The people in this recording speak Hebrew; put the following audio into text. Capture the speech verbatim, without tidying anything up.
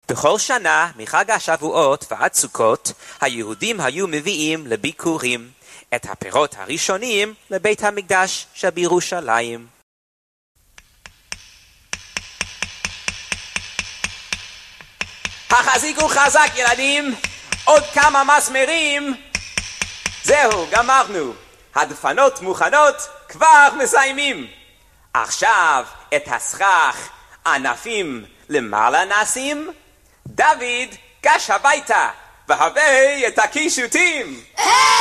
בכל שנה מחג השבועות ועד סוכות היהודים היו מביאים לביקורים את הפירות הראשונים לבית המקדש שבירושלים. החזיקו חזק ילדים, עוד כמה מסמרים. זהו, גמרנו. הדפנות מוכנות, כבר מסיימים. עכשיו את הסכך ענפים למעלה נשים. דוד, גש הביתה והביא את הקישוטים.